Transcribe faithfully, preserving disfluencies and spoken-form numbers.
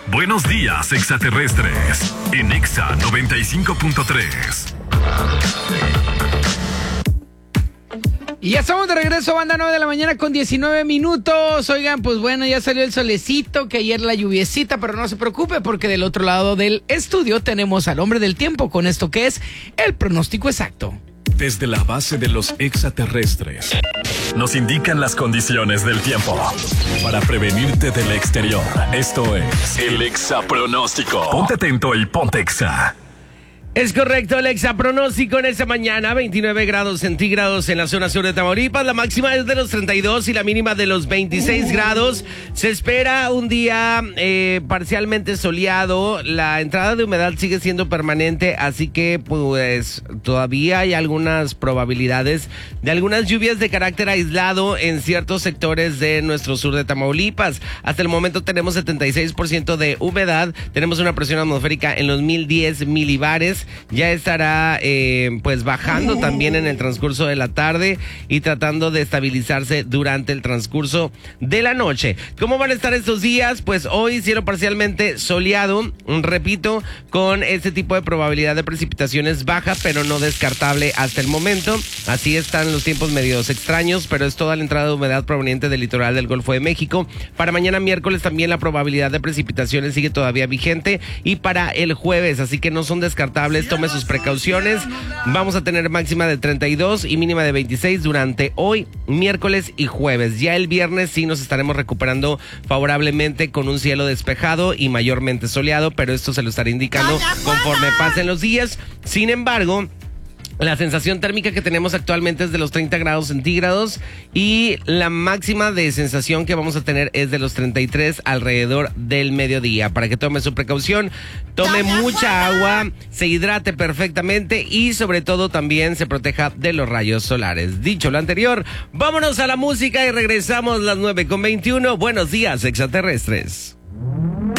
Buenos días, extraterrestres. En Exa noventa y cinco punto tres. Y ya estamos de regreso, banda, nueve de la mañana con diecinueve minutos. Oigan, pues bueno, ya salió el solecito, que ayer la lluviecita, pero no se preocupe porque del otro lado del estudio tenemos al hombre del tiempo con esto que es el pronóstico exacto. Desde la base de los extraterrestres nos indican las condiciones del tiempo para prevenirte del exterior. Esto es el Exapronóstico. Ponte atento y ponte Exa. Es correcto, el exapronóstico en esta mañana, veintinueve grados centígrados en la zona sur de Tamaulipas, la máxima es de los treinta y dos y la mínima de los veintiséis grados. Se espera un día eh, parcialmente soleado, la entrada de humedad sigue siendo permanente, así que pues todavía hay algunas probabilidades de algunas lluvias de carácter aislado en ciertos sectores de nuestro sur de Tamaulipas. Hasta el momento tenemos setenta y seis por ciento de humedad, tenemos una presión atmosférica en los mil diez milibares. Ya estará eh, pues bajando también en el transcurso de la tarde y tratando de estabilizarse durante el transcurso de la noche. ¿Cómo van a estar estos días? Pues hoy cielo parcialmente soleado, repito, con este tipo de probabilidad de precipitaciones baja, pero no descartable hasta el momento. Así están los tiempos medios extraños, pero es toda la entrada de humedad proveniente del litoral del Golfo de México. Para mañana miércoles también la probabilidad de precipitaciones sigue todavía vigente y para el jueves, así que no son descartables. Tome sus precauciones. Vamos a tener máxima de treinta y dos y mínima de veintiséis durante hoy, miércoles y jueves. Ya el viernes sí nos estaremos recuperando favorablemente con un cielo despejado y mayormente soleado, pero esto se lo estaré indicando conforme pasen los días. Sin embargo, la sensación térmica que tenemos actualmente es de los treinta grados centígrados y la máxima de sensación que vamos a tener es de los treinta y tres alrededor del mediodía. Para que tome su precaución, tome mucha agua, se hidrate perfectamente y sobre todo también se proteja de los rayos solares. Dicho lo anterior, vámonos a la música y regresamos las nueve con veintiuno. Buenos días, extraterrestres.